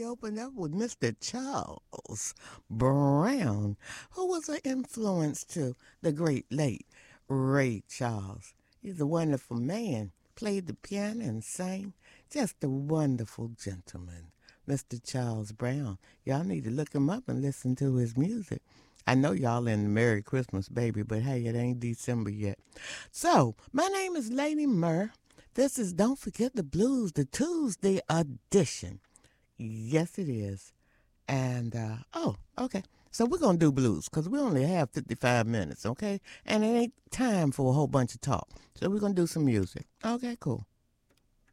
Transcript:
opened up with Mr. Charles Brown, who was an influence to the great late Ray Charles. He's a wonderful man, played the piano and sang. Just a wonderful gentleman, Mr. Charles Brown. Y'all need to look him up and listen to his music. I know y'all in the Merry Christmas, baby, but hey, it ain't December yet. So, my name is Lady Murr. This is Don't Forget the Blues, the Tuesday edition. Yes, it is. And, okay. So we're going to do blues because we only have 55 minutes, okay? And it ain't time for a whole bunch of talk. So we're going to do some music. Okay, cool.